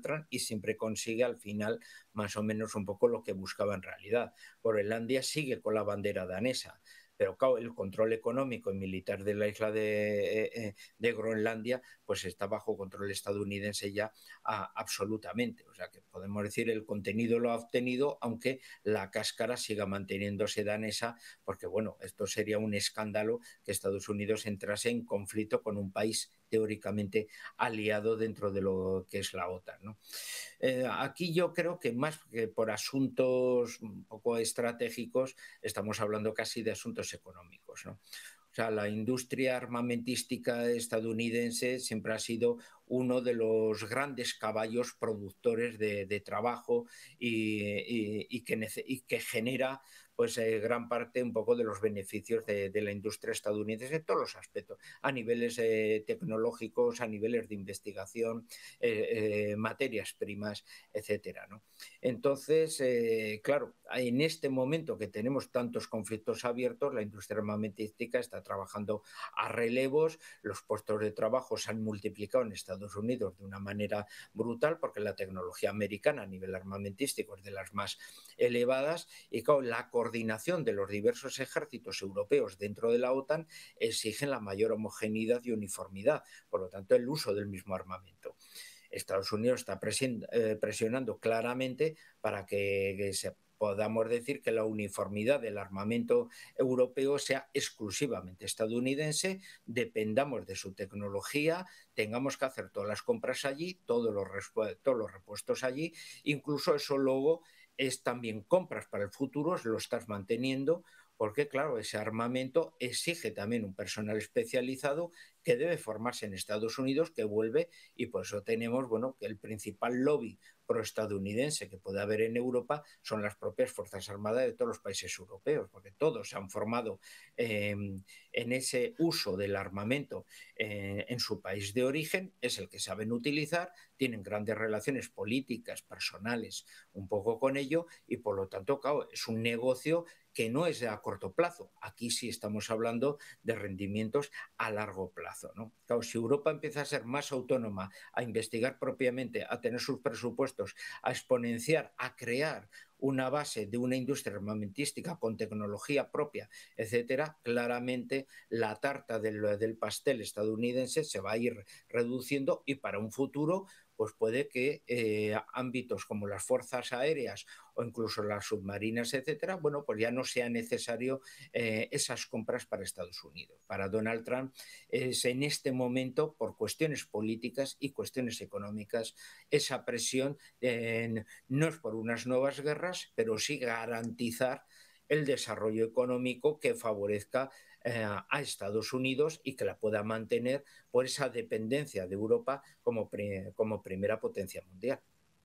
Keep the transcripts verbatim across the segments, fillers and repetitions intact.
Trump y siempre consigue al final más o menos un poco lo que buscaba en realidad. Groenlandia sigue con la bandera danesa, pero claro, el control económico y militar de la isla de, eh, de Groenlandia pues está bajo control estadounidense ya a, absolutamente. O sea que podemos decir el contenido lo ha obtenido, aunque la cáscara siga manteniéndose danesa, porque bueno, esto sería un escándalo que Estados Unidos entrase en conflicto con un país teóricamente aliado dentro de lo que es la OTAN, ¿no? Eh, aquí yo creo que más que por asuntos un poco estratégicos, estamos hablando casi de asuntos económicos, ¿no? O sea, la industria armamentística estadounidense siempre ha sido uno de los grandes caballos productores de, de trabajo y, y, y, que y, que genera pues eh, gran parte un poco de los beneficios de, de la industria estadounidense en todos los aspectos, a niveles eh, tecnológicos, a niveles de investigación, eh, eh, materias primas, etcétera, ¿no? Entonces, eh, claro, en este momento que tenemos tantos conflictos abiertos, la industria armamentística está trabajando a relevos, los puestos de trabajo se han multiplicado en Estados Unidos de una manera brutal porque la tecnología americana a nivel armamentístico es de las más elevadas y claro, la coordinación de los diversos ejércitos europeos dentro de la OTAN exigen la mayor homogeneidad y uniformidad, por lo tanto el uso del mismo armamento. Estados Unidos está presionando claramente para que, que se podamos decir que la uniformidad del armamento europeo sea exclusivamente estadounidense, dependamos de su tecnología, tengamos que hacer todas las compras allí, todos los, todos los repuestos allí, incluso eso luego es también compras para el futuro, lo estás manteniendo, porque claro, ese armamento exige también un personal especializado que debe formarse en Estados Unidos, que vuelve, y por eso tenemos, bueno, que el principal lobby proestadounidense que puede haber en Europa son las propias Fuerzas Armadas de todos los países europeos, porque todos se han formado eh, en ese uso del armamento eh, en su país de origen, es el que saben utilizar, tienen grandes relaciones políticas, personales, un poco con ello, y por lo tanto, claro, es un negocio que no es a corto plazo. Aquí sí estamos hablando de rendimientos a largo plazo, ¿no? Claro, si Europa empieza a ser más autónoma, a investigar propiamente, a tener sus presupuestos, a exponenciar, a crear una base de una industria armamentística con tecnología propia, etcétera, claramente la tarta del, del pastel estadounidense se va a ir reduciendo y para un futuro pues puede que eh, ámbitos como las fuerzas aéreas o incluso las submarinas, etcétera, bueno, pues ya no sea necesario eh, esas compras para Estados Unidos. Para Donald Trump es en este momento, por cuestiones políticas y cuestiones económicas, esa presión eh, no es por unas nuevas guerras, pero sí garantizar el desarrollo económico que favorezca eh, a Estados Unidos y que la pueda mantener por esa dependencia de Europa como, pre, como primera potencia mundial.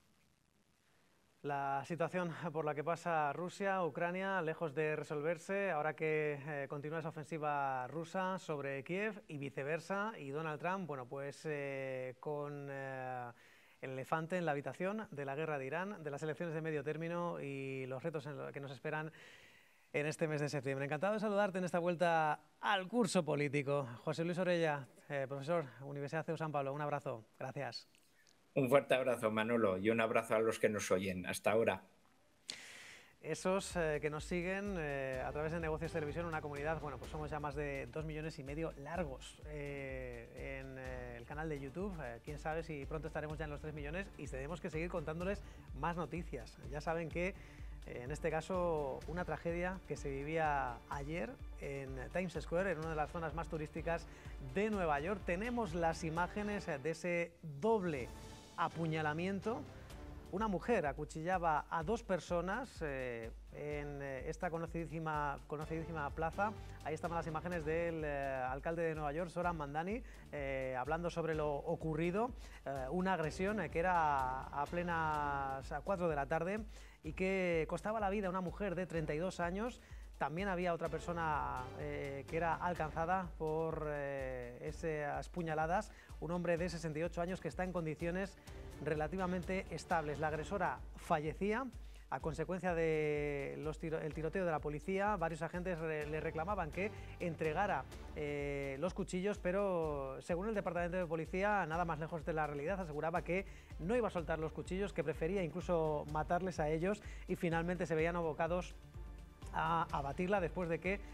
La situación por la que pasa Rusia, Ucrania, lejos de resolverse, ahora que eh, continúa esa ofensiva rusa sobre Kiev y viceversa, y Donald Trump, bueno, pues eh, con eh, el elefante en la habitación de la guerra de Irán, de las elecciones de medio término y los retos en lo que nos esperan en este mes de septiembre. Encantado de saludarte en esta vuelta al curso político. José Luis Orella, eh, profesor, Universidad C E U San Pablo, un abrazo. Gracias. Un fuerte abrazo, Manolo, y un abrazo a los que nos oyen. Hasta ahora. Esos eh, que nos siguen eh, a través de Negocios Televisión, una comunidad, bueno, pues somos ya más de dos millones y medio largos eh, en eh, el canal de YouTube. Eh, quién sabe si pronto estaremos ya en los tres millones y tenemos que seguir contándoles más noticias. Ya saben que eh, en este caso una tragedia que se vivía ayer en Times Square, en una de las zonas más turísticas de Nueva York. Tenemos las imágenes de ese doble apuñalamiento. Una mujer acuchillaba a dos personas eh, en esta conocidísima, conocidísima plaza. Ahí estaban las imágenes del eh, alcalde de Nueva York, Zohran Mamdani, eh, hablando sobre lo ocurrido. Eh, una agresión eh, que era a plenas cuatro de la tarde y que costaba la vida a una mujer de treinta y dos años. También había otra persona eh, que era alcanzada por eh, esas puñaladas, un hombre de sesenta y ocho años que está en condiciones relativamente estables. La agresora fallecía A consecuencia de los tiro, el tiroteo de la policía, varios agentes re, le reclamaban que entregara eh, los cuchillos, pero según el departamento de policía, nada más lejos de la realidad, aseguraba que no iba a soltar los cuchillos, que prefería incluso matarles a ellos, y finalmente se veían abocados a abatirla después de que